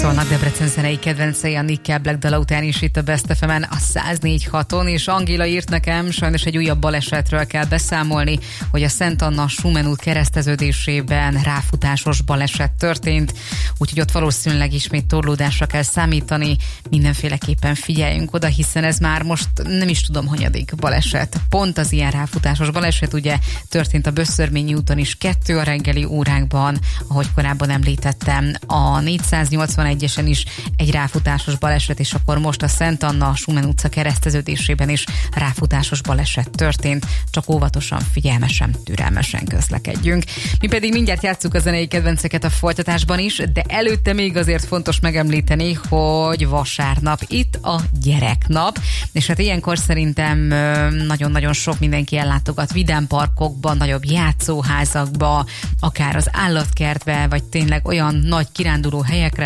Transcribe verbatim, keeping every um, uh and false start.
Szólnak Debrecen zenei kedvencei a Nick Cave Black dala után is itt a Best ef emen a száz négy haton, és Angéla írt nekem, sajnos egy újabb balesetről kell beszámolni, hogy a Szent Anna Schumann út kereszteződésében ráfutásos baleset történt, úgyhogy ott valószínűleg ismét torlódásra kell számítani, mindenféleképpen figyeljünk oda, hiszen ez már most nem is tudom, hanyadik baleset. Pont az ilyen ráfutásos baleset ugye történt a Böszörményi úton is kettő a reggeli órákban, ahogy korábban említettem, a négyszáznyolcvanegyesen is egy ráfutásos baleset, és akkor most a Szent Anna Schumann utca kereszteződésében is ráfutásos baleset történt, csak óvatosan, figyelmesen, türelmesen közlekedjünk. Mi pedig mindjárt játsszuk a zenei kedvenceket a folytatásban is, de előtte még azért fontos megemlíteni, hogy vasárnap itt a gyereknap, és hát ilyenkor szerintem nagyon-nagyon sok mindenki ellátogat vidámparkokban, nagyobb játszóházakba, akár az állatkertbe, vagy tényleg olyan nagy kiránduló helyekre,